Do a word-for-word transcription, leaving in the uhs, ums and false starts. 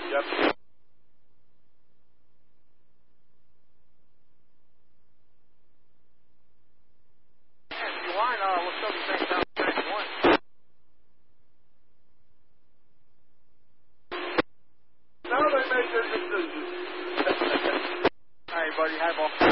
Yep. And if you want, uh, we'll still be saying down ninety-one. Now they make their decision. All right, buddy. Hi, ball.